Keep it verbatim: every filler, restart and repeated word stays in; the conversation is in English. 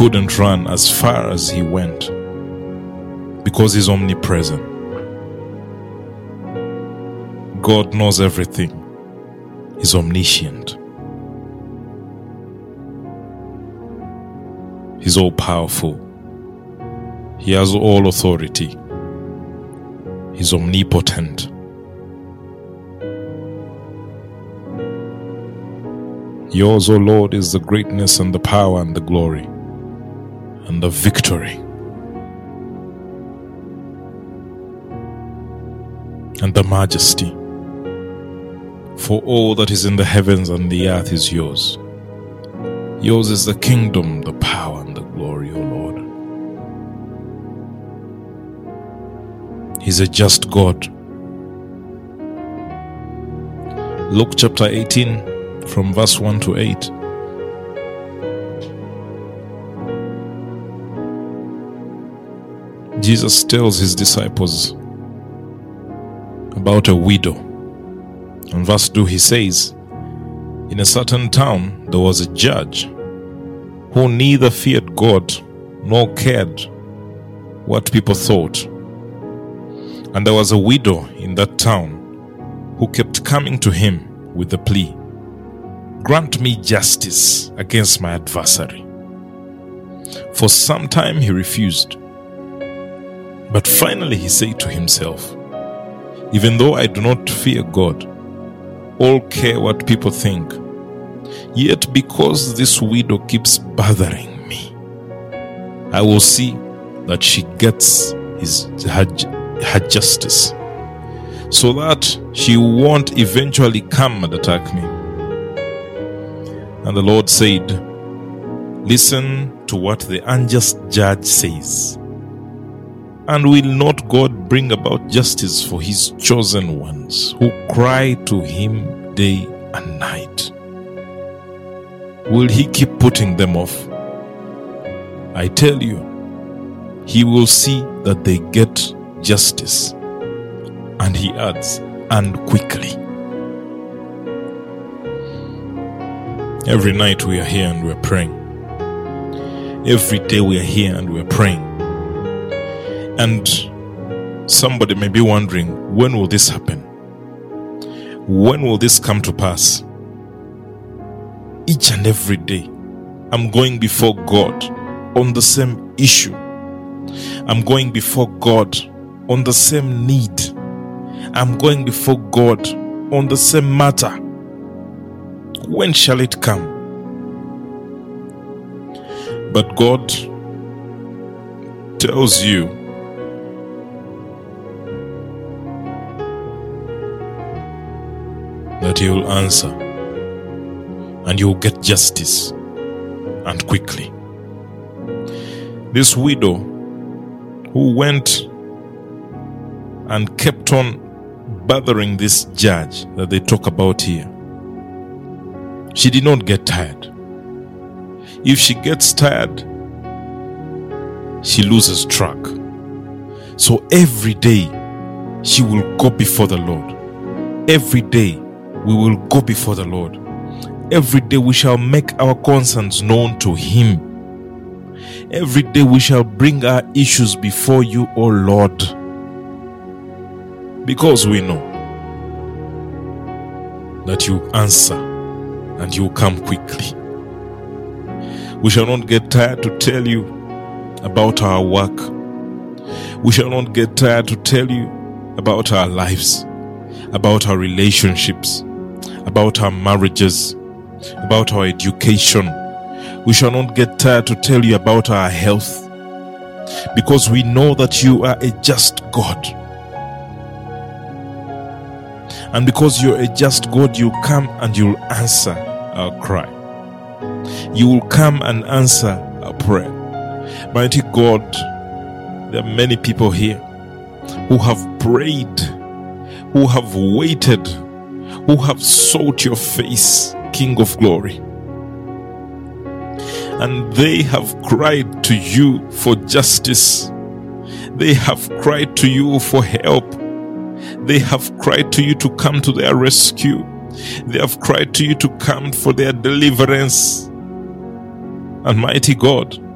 couldn't run as far as he went because he's omnipresent. God knows everything. He's omniscient. He's all powerful. He has all authority. He's omnipotent. Yours, O Lord, is the greatness and the power and the glory and the victory and the majesty. For all that is in the heavens and the earth is yours. Yours is the kingdom, the power, and the glory, O Lord. He's a just God. Luke chapter eighteen, from verse one to eight. Jesus tells his disciples about a widow. In verse two, he says, in a certain town there was a judge who neither feared God nor cared what people thought. And there was a widow in that town who kept coming to him with the plea, "Grant me justice against my adversary." For some time he refused. But finally he said to himself, "Even though I do not fear God, or care what people think, yet because this widow keeps bothering me, I will see that she gets his, her, her justice, so that she won't eventually come and attack me." And the Lord said, "Listen to what the unjust judge says. And will not God bring about justice for his chosen ones who cry to him day and night? Will he keep putting them off? I tell you, he will see that they get justice." And he adds, "and quickly." Every night we are here and we are praying. Every day we are here and we are praying. And somebody may be wondering, when will this happen? When will this come to pass? Each and every day, I'm going before God on the same issue. I'm going before God on the same need. I'm going before God on the same matter. When shall it come? But God tells you that he will answer and you will get justice, and quickly. This widow who went and kept on bothering this judge that they talk about here, she did not get tired. If she gets tired, she loses track. So every day she will go before the Lord. Every day we will go before the Lord. Every day we shall make our concerns known to him. Every day we shall bring our issues before you, O Lord, because we know that you answer and you come quickly. We shall not get tired to tell you about our work. We shall not get tired to tell you about our lives, about our relationships, about our marriages, about our education. We shall not get tired to tell you about our health, because we know that you are a just God. And because you're a just God, you come and you'll answer our cry. You will come and answer our prayer. Mighty God, there are many people here who have prayed, who have waited, who have sought your face, King of glory. And they have cried to you for justice. They have cried to you for help. They have cried to you to come to their rescue. They have cried to you to come for their deliverance. And mighty God,